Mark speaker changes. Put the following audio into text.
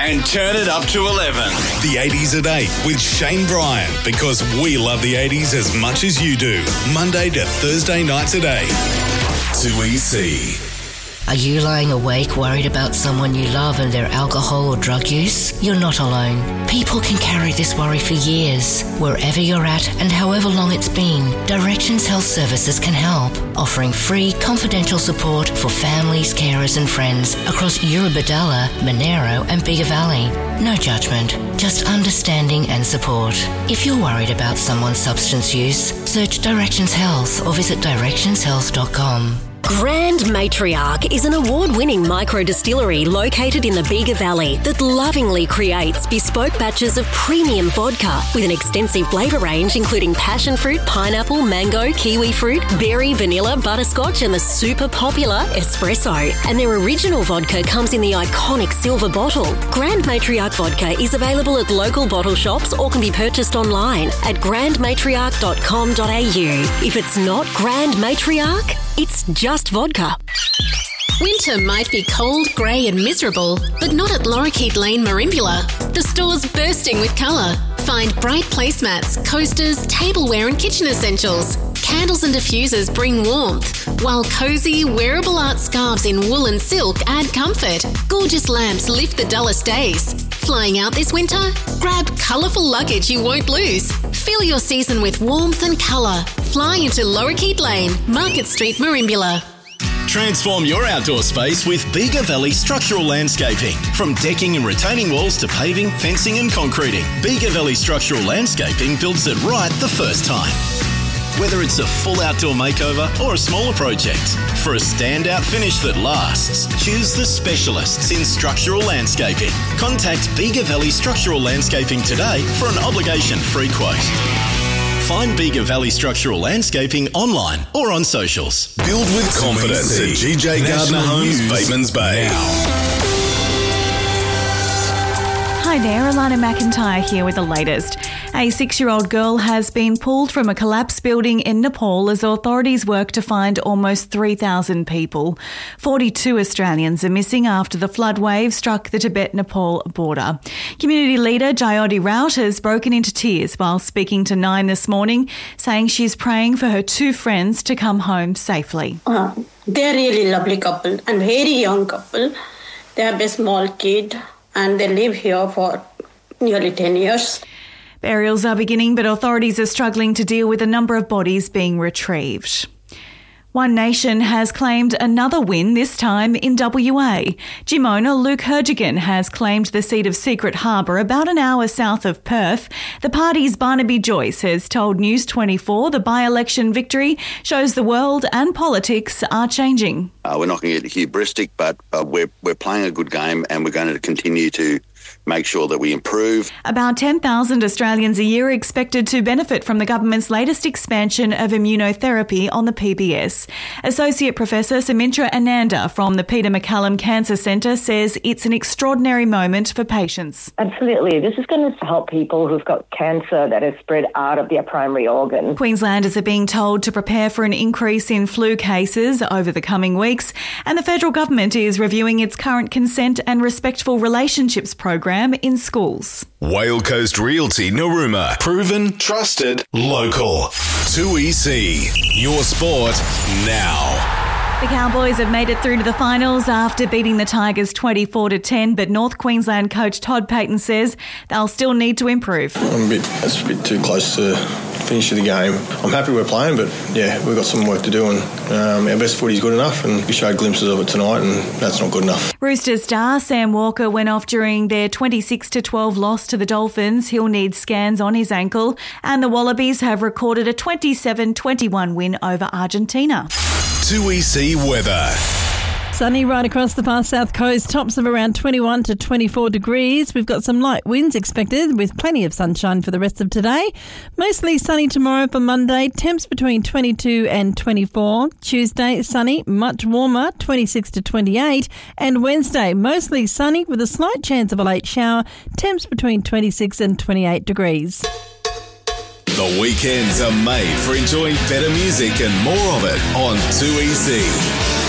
Speaker 1: and turn it up to 11. The 80s at 8 with Shane Bryan, because we love the 80s as much as you do. Monday to Thursday nights at 8. 2EC.
Speaker 2: Are you lying awake worried about someone you love and their alcohol or drug use? You're not alone. People can carry this worry for years. Wherever you're at and however long it's been, Directions Health Services can help, offering free, confidential support for families, carers and friends across Eurobodalla, Monero and Bega Valley. No judgment, just understanding and support. If you're worried about someone's substance use, search Directions Health or visit directionshealth.com.
Speaker 3: Grand Matriarch is an award-winning micro-distillery located in the Bega Valley that lovingly creates bespoke batches of premium vodka with an extensive flavour range including passion fruit, pineapple, mango, kiwi fruit, berry, vanilla, butterscotch and the super popular espresso. And their original vodka comes in the iconic silver bottle. Grand Matriarch vodka is available at local bottle shops or can be purchased online at grandmatriarch.com.au. If it's not Grand Matriarch, it's just vodka.
Speaker 4: Winter might be cold, grey and miserable, but not at Lorikeet Lane, Merimbula. The store's bursting with colour. Find bright placemats, coasters, tableware and kitchen essentials. Candles and diffusers bring warmth, while cosy, wearable art scarves in wool and silk add comfort. Gorgeous lamps lift the dullest days. Flying out this winter? Grab colourful luggage you won't lose. Fill your season with warmth and colour. Fly into Lorikeet Lane, Market Street, Merimbula.
Speaker 5: Transform your outdoor space with Bega Valley Structural Landscaping. From decking and retaining walls to paving, fencing and concreting, Bega Valley Structural Landscaping builds it right the first time. Whether it's a full outdoor makeover or a smaller project, for a standout finish that lasts, choose the specialists in structural landscaping. Contact Bega Valley Structural Landscaping today for an obligation-free quote. Find Bega Valley Structural Landscaping online or on socials.
Speaker 1: Build with confidence at GJ Gardner Homes, Batemans Bay.
Speaker 6: Hi there, Alana McIntyre here with the latest. A 6-year-old girl has been pulled from a collapsed building in Nepal as authorities work to find almost 3,000 people. 42 Australians are missing after the flood wave struck the Tibet-Nepal border. Community leader Jayoti Raut has broken into tears while speaking to Nine this morning, saying she's praying for her 2 friends to come home safely.
Speaker 7: They're really lovely couple and very young couple. They have a small kid and they live here for nearly 10 years.
Speaker 6: Burials are beginning, but authorities are struggling to deal with a number of bodies being retrieved. One Nation has claimed another win, this time in WA. Gym owner Luke Hergigan has claimed the seat of Secret Harbour about an hour south of Perth. The party's Barnaby Joyce has told News 24 the by-election victory shows the world and politics are changing.
Speaker 8: We're not going to get hubristic, but we're playing a good game and we're going to continue to make sure that we improve.
Speaker 6: About 10,000 Australians a year are expected to benefit from the government's latest expansion of immunotherapy on the PBS. Associate Professor Samitra Ananda from the Peter MacCallum Cancer Centre says it's an extraordinary moment for patients.
Speaker 9: Absolutely. This is going to help people who've got cancer that has spread out of their primary organ.
Speaker 6: Queenslanders are being told to prepare for an increase in flu cases over the coming weeks, and the federal government is reviewing its current consent and respectful relationships program in schools.
Speaker 1: Whale Coast Realty Narooma. Proven, trusted, local. 2EC. Your sport now.
Speaker 6: The Cowboys have made it through to the finals after beating the Tigers 24-10, but North Queensland coach Todd Payton says they'll still need to improve.
Speaker 10: It's a bit too close to finish of the game. I'm happy we're playing, but yeah, we've got some work to do, and our best footy's good enough, and we showed glimpses of it tonight, and that's not good enough.
Speaker 6: Roosters star Sam Walker went off during their 26-12 loss to the Dolphins. He'll need scans on his ankle, and the Wallabies have recorded a 27-21 win over Argentina.
Speaker 1: 2EC weather.
Speaker 11: Sunny right across the far south coast, tops of around 21 to 24 degrees. We've got some light winds expected with plenty of sunshine for the rest of today. Mostly sunny tomorrow for Monday, temps between 22 and 24. Tuesday, sunny, much warmer, 26 to 28. And Wednesday, mostly sunny with a slight chance of a late shower, temps between 26 and 28 degrees.
Speaker 1: The weekends are made for enjoying better music and more of it on 2EC.